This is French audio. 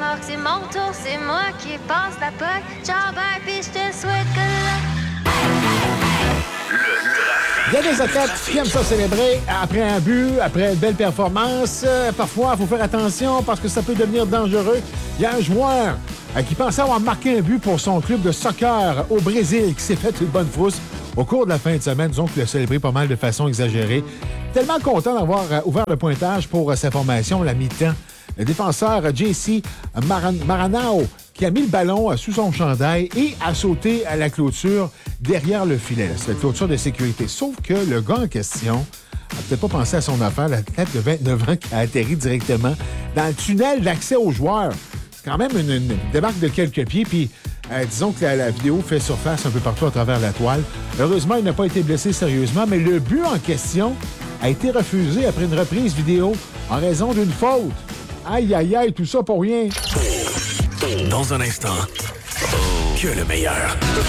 alors que c'est mon tour, c'est moi qui passe la puck. Ciao, bye, pis je te souhaite que là. Il y a des athlètes qui aiment ça célébrer après un but, après une belle performance. Parfois, il faut faire attention parce que ça peut devenir dangereux. Il y a un joueur qui pensait avoir marqué un but pour son club de soccer au Brésil qui s'est fait une bonne frousse au cours de la fin de semaine. Disons qu'il a célébré pas mal de façon exagérée. Tellement content d'avoir ouvert le pointage pour sa formation, la mi-temps. Le défenseur JC Maranao qui a mis le ballon sous son chandail et a sauté à la clôture derrière le filet. C'est la clôture de sécurité. Sauf que le gars en question n'a peut-être pas pensé à son affaire, la tête de 29 ans qui a atterri directement dans le tunnel d'accès aux joueurs. C'est quand même une débarque de quelques pieds, puis disons que la vidéo fait surface un peu partout à travers la toile. Heureusement, il n'a pas été blessé sérieusement, mais le but en question a été refusé après une reprise vidéo en raison d'une faute. Aïe, aïe, aïe, tout ça pour rien. Dans un instant, que le meilleur.